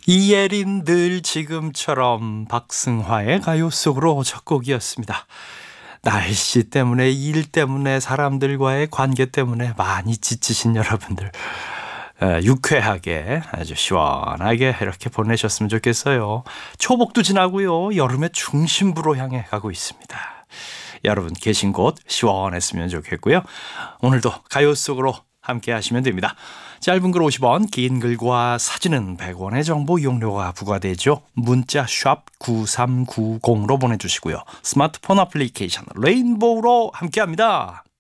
이예린 늘 지금처럼 박승화의 가요 속으로 첫 곡이었습니다. 날씨 때문에 일 때문에 사람들과의 관계 때문에 많이 지치신 여러분들 유쾌하게 아주 시원하게 이렇게 보내셨으면 좋겠어요. 초복도 지나고요. 여름의 중심부로 향해 가고 있습니다. 여러분 계신 곳 시원했으면 좋겠고요. 오늘도 가요 속으로 함께 하시면 됩니다. 짧은 글 50원, 긴 글과 사진은 100원의 정보 이용료가 부과되죠. 문자 샵 9390으로 보내주시고요. 스마트폰 어플리케이션 레인보우로 함께합니다.